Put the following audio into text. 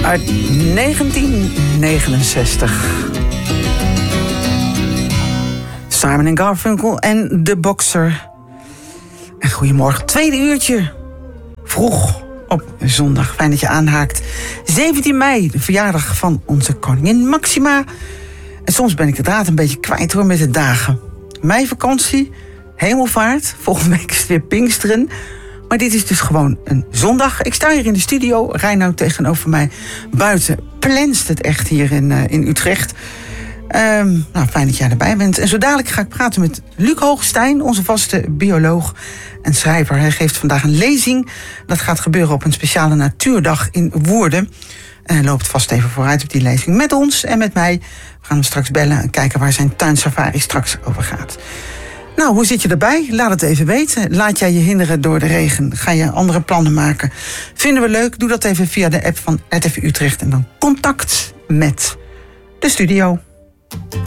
uit 1969. Simon & Garfunkel en The Boxer. En goedemorgen, tweede uurtje. Vroeg op zondag. Fijn dat je aanhaakt. 17 mei, de verjaardag van onze koningin Maxima. En soms ben ik de draad een beetje kwijt hoor met de dagen. Meivakantie, hemelvaart. Volgende week is het weer Pinksteren. Maar dit is dus gewoon een zondag. Ik sta hier in de studio. Reinoud tegenover mij. Buiten plenst het echt hier in Utrecht. Nou, fijn dat jij erbij bent. En zo dadelijk ga ik praten met Luc Hoogstein, onze vaste bioloog en schrijver. Hij geeft vandaag een lezing. Dat gaat gebeuren op een speciale natuurdag in Woerden. En hij loopt vast even vooruit op die lezing met ons en met mij. We gaan hem straks bellen en kijken waar zijn tuinsafari straks over gaat. Nou, hoe zit je erbij? Laat het even weten. Laat jij je hinderen door de regen? Ga je andere plannen maken? Vinden we leuk? Doe dat even via de app van RTV Utrecht. En dan contact met de studio.